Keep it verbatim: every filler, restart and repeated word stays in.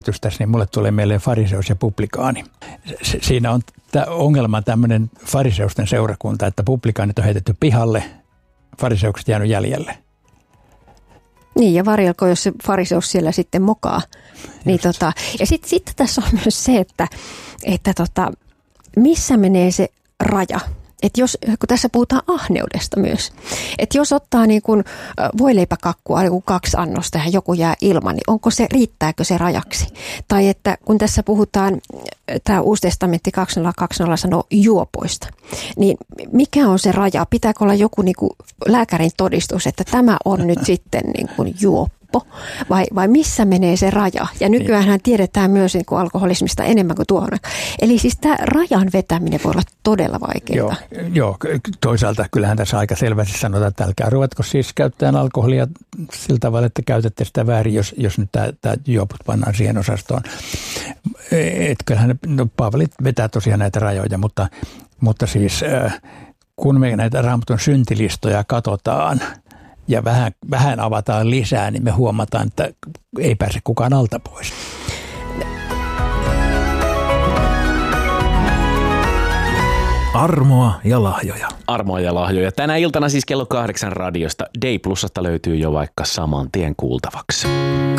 tässä, niin mulle tulee mieleen fariseus ja publikaani. Siinä on tämä ongelma tämmöinen fariseusten seurakunta, että publikaanit on heitetty pihalle, fariseukset jäänyt jäljelle. Niin, ja varjelko, jos se fariseus siellä sitten mokaa. Niin tota, ja sitten sit tässä on myös se, että, että tota, missä menee se raja. Että jos, kun tässä puhutaan ahneudesta myös, että jos ottaa niin kuin voileipäkakkua niin kuin kaksi annosta ja joku jää ilman, niin onko se, riittääkö se rajaksi? Tai että kun tässä puhutaan, tämä Uusi testamentti kaksituhattakaksikymmentä sanoo juopoista, niin mikä on se raja? Pitääkö olla joku niin kuin lääkärin todistus, että tämä on nyt sitten niin kuin juoppo? Vai, vai missä menee se raja? Ja nykyäänhän tiedetään myös niin kuin alkoholismista enemmän kuin tuohon. Eli siis tämä rajan vetäminen voi olla todella vaikeaa. Joo, joo, toisaalta kyllähän tässä aika selvästi sanotaan, että älkää ruvetko siis käyttämään alkoholia sillä tavalla, että käytätte sitä väärin, jos, jos nyt tämä, tämä juoput pannaan siihen osastoon. Että kyllähän no, Paavali vetää tosiaan näitä rajoja, mutta, mutta siis kun me näitä Raamatun syntilistoja katsotaan, ja vähän, vähän avataan lisää, niin me huomataan, että ei pääse kukaan alta pois. Armoa ja lahjoja. Armoa ja lahjoja. Tänä iltana siis kello kahdeksan radiosta. Day Plusasta löytyy jo vaikka saman tien kuultavaksi.